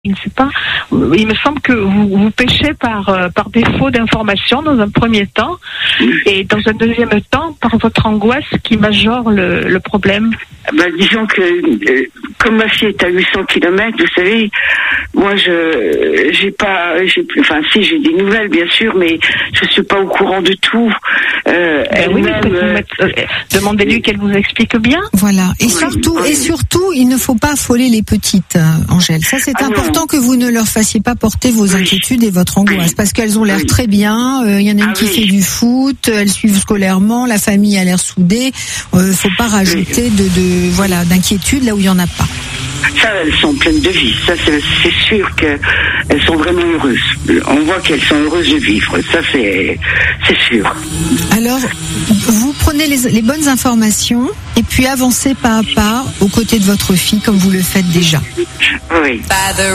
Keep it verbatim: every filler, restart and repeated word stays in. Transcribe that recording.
Je ne sais pas. Il me semble que vous, vous péchez par, euh, par défaut d'information dans un premier temps, et dans un deuxième temps par votre angoisse qui majore le, le problème. Ben, disons que euh, comme ma fille est à huit cents kilomètres, vous savez, moi je j'ai pas, j'ai, enfin si j'ai des nouvelles bien sûr, mais je suis pas au courant de tout. Euh, ben oui, mais euh, euh, demandez-lui qu'elle vous explique bien. Voilà. Et surtout, et surtout, il ne faut pas affoler les petites, euh, Angèle. Ça c'est ah important non. que vous ne leur fassiez pas porter vos oui. inquiétudes et votre angoisse, parce qu'elles ont l'air oui. très bien. Il euh, y en a une ah qui oui. fait du foot, elles suivent scolairement, la famille a l'air soudée. Euh, faut pas rajouter oui. de, de voilà d'inquiétude là où il y en a pas. Ça, elles sont pleines de vie. Ça, c'est, c'est sûr qu'elles sont vraiment heureuses. On voit qu'elles sont heureuses de vivre. Ça, c'est, c'est sûr. Alors, vous prenez les, les bonnes informations et puis avancez pas à pas aux côtés de votre fille comme vous le faites déjà. Oui.